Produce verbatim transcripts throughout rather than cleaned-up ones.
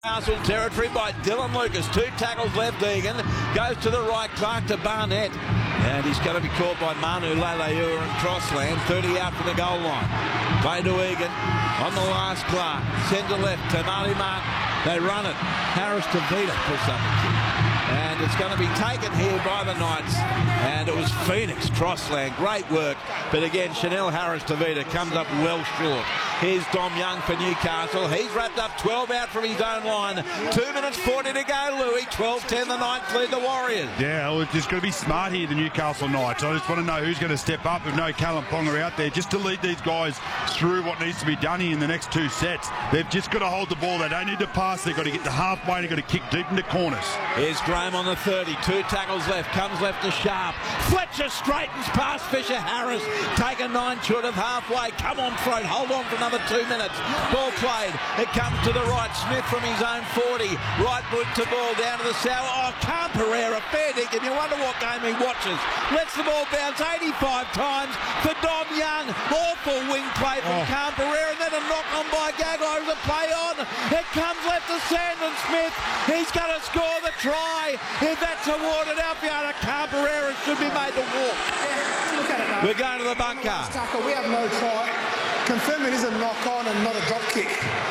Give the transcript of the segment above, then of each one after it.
Newcastle territory by Dylan Lucas. Two tackles left. Egan goes to the right. Clark to Barnett. And he's going to be caught by Manu Leilua and Crossland. thirty out from the goal line. Play to Egan. On the last Clark. Send to left to Marty Martin. They run it. Harris to Vita puts up a kick. And it's going to be taken here by the Knights. And it was Phoenix Crossland. Great work. But again, Chanel Harris to Vita comes up well short. Here's Dom Young for Newcastle. He's wrapped up twelve out from his own line. Two minutes forty to go, Louis. twelve ten the Knights lead the Warriors. Yeah, well, it's just going to be smart here, the Newcastle Knights. I just want to know who's going to step up with no Callum Ponga out there just to lead these guys through what needs to be done here in the next two sets. They've just got to hold the ball. They don't need to pass. They've got to get to halfway. They've got to kick deep into corners. Here's Graham on the thirty. Two tackles left. Comes left to Sharp. Fletcher straightens past Fisher Harris. Taken nine short of halfway. Come on, Throat. Hold on for another two minutes. Ball played. It comes to the right. Smith from his own forty. Right boot to ball down to the south. Oh, Carl Pereira. Fair dinkum. You wonder what game he watches. Lets the ball bounce eighty-five times for Dom Young. Awful wing play from oh. Carl Pereira. And then a knock on by Gagai with a play on. It comes left to Sandon Smith. He's going to score the try. If that's awarded, Alfiona Carl Pereira should be made to walk. Yeah, we're going to the bunker. We have no try. Confirm it is a knock on and not a drop kick.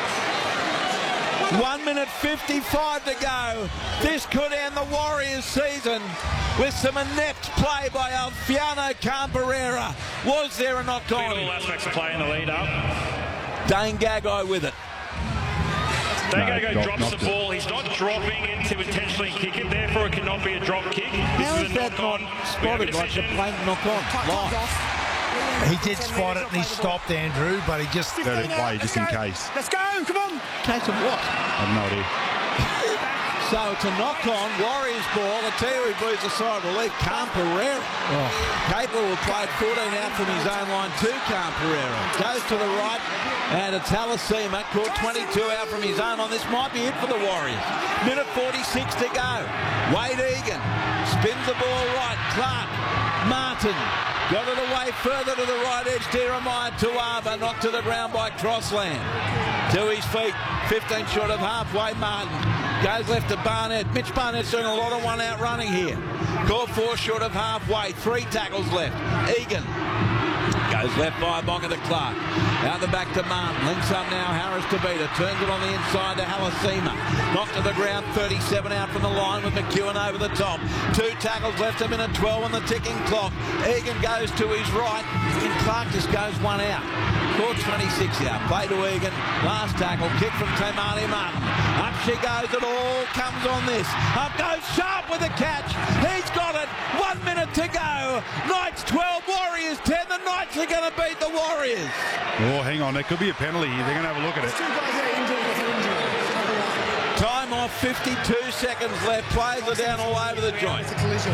One minute fifty-five to go. This could end the Warriors season with some inept play by Alfiano Camperera. Was there a knock on? All aspects of play in the lead up. Dane Gagai with it. Dane No, Gagai drop, drops the it. ball. He's not dropping it to intentionally kick it. Therefore, it cannot be a drop kick. This How is is a that knock not on. spotted like the plain knock on? Live. He did spot it and he stopped Andrew, but he just let it play just in case. Let's go, come on. Case of what? I have no idea. So it's a knock on, Warriors ball. I tell you, he blews the side relief. Camperera. Oh. Capel will play fourteen out from his own line to Camperera. Goes to the right, and it's Halasima. Caught twenty-two out from his own line. This might be it for the Warriors. Minute forty-six to go. Wade Egan spins the ball right. Clark. Martin. Got it away further to the right edge. Jeremiah Tuaba knocked to the ground by Crossland. To his feet, fifteen short of halfway. Martin goes left to Barnett. Mitch Barnett's doing a lot of one out running here. Caught four short of halfway. Three tackles left. Egan goes left by Bonga to Clark. Out the back to Martin. Links up now. Harris to Beta. Turns it on the inside to Halasima. Knocked to the ground. thirty-seven out from the line with McEwen over the top. Two tackles left. A minute twelve on the ticking clock. Egan goes to his right. And Clark just goes one out. Caught twenty-six out. Play to Egan. Last tackle. Kick from Tamani Martin. Up she goes. It all comes on this. Up goes Sharp with a catch. He's got it. One minute to go. Knights twelve. Warriors ten. The Knights are going to beat the Warriors. Oh, hang on. There could be a penalty here. They're going to have a look at it. Time off. fifty-two seconds left. Players are down all over the joint.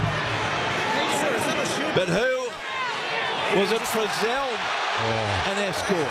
But who? Was it Frizzell? Oh. And escort.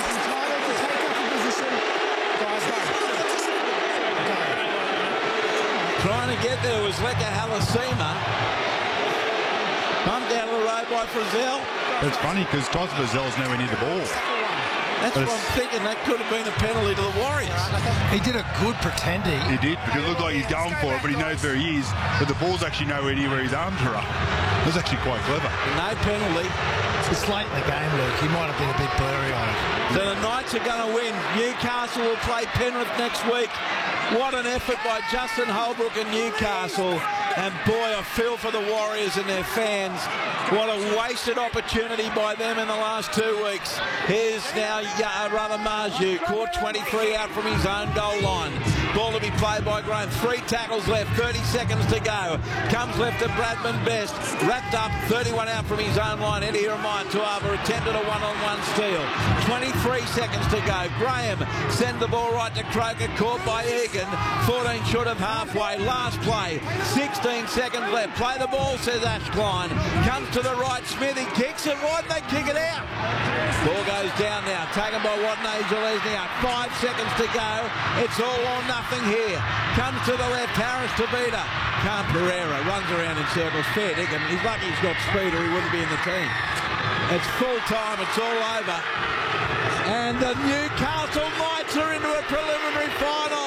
Trying to get there was Leka Halasima. Bumped out of the road by Frizzell. It's funny because Todd Frizzell's nowhere near the ball. That's what I'm thinking. That could have been a penalty to the Warriors. he did a good pretending. He did, because it looked like he's going for it, but he knows where he is. But the ball's actually nowhere near where his arms are up. That's actually quite clever. No penalty. It's late in the game, Luke. He might have been a bit blurry on it. So the Knights are going to win. Newcastle will play Penrith next week. What an effort by Justin Holbrook and Newcastle. And boy, I feel for the Warriors and their fans. What a wasted opportunity by them in the last two weeks. Here's now Radamaju, caught twenty-three out from his own goal line. Ball to be played by Graham. Three tackles left, thirty seconds to go. Comes left to Bradman Best. Wrapped up, thirty-one out from his own line. Eddie Jeremiah Tuaba attempted a one-on-one steal. twenty-three seconds to go. Graham send the ball right to Croker, caught by Egan. fourteen short of halfway. Last play, sixteen seconds left. Play the ball, says Ash Klein. Comes to the right, Smithy kicks it. Why did they kick it out? Ball goes down now, taken by Watney Zalesnia. Five seconds to go. It's all or nothing here. Comes to the left, Harris to Beta. Carl Pereira runs around in circles. Fair dinkum. He's lucky he's got speed or he wouldn't be in the team. It's full time, it's all over. And the Newcastle Knights are into a preliminary final.